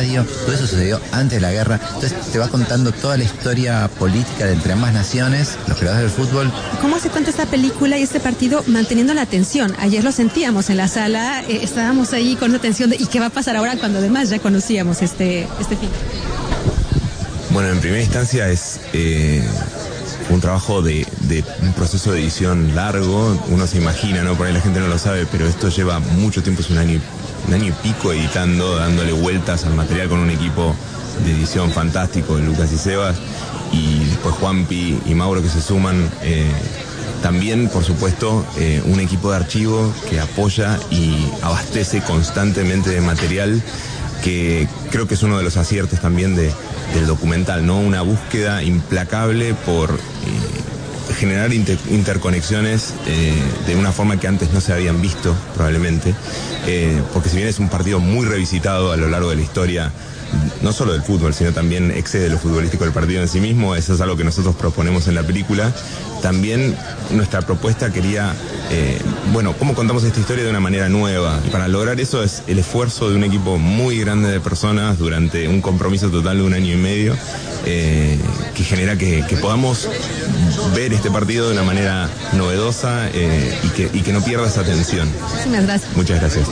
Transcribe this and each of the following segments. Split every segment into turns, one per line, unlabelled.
estadio, todo eso sucedió antes de la guerra. Entonces te va contando toda la historia política de entre ambas naciones, los creadores del fútbol.
¿Cómo se cuenta esta película y este partido manteniendo la atención? Ayer lo sentíamos en la sala, estábamos ahí con esa tensión de ¿y qué va a pasar ahora cuando además ya conocíamos este fin?
Bueno, en primera instancia es un trabajo de un proceso de edición largo. Uno se imagina, ¿no? Por ahí la gente no lo sabe, pero esto lleva mucho tiempo, es un año y pico editando, dándole vueltas al material con un equipo de edición fantástico, Lucas y Sebas, y después Juanpi y Mauro que se suman. También, por supuesto, un equipo de archivo que apoya y abastece constantemente de material, que creo que es uno de los aciertos también del documental, ¿no? Una búsqueda implacable por generar interconexiones de una forma que antes no se habían visto, probablemente, porque si bien es un partido muy revisitado a lo largo de la historia, no solo del fútbol, sino también excede lo futbolístico del partido en sí mismo. Eso es algo que nosotros proponemos en la película. También nuestra propuesta quería, cómo contamos esta historia de una manera nueva. Y para lograr eso es el esfuerzo de un equipo muy grande de personas durante un compromiso total de 1 año y medio, que genera que podamos ver este partido de una manera novedosa y que no pierda esa atención.
Muchas gracias.
Muchas gracias.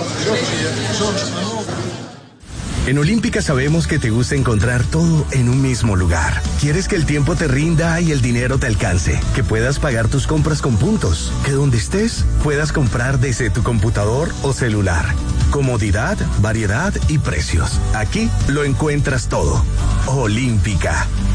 En Olímpica sabemos que te gusta encontrar todo en un mismo lugar. Quieres que el tiempo te rinda y el dinero te alcance, que puedas pagar tus compras con puntos, que donde estés puedas comprar desde tu computador o celular. Comodidad, variedad y precios. Aquí lo encuentras todo. Olímpica.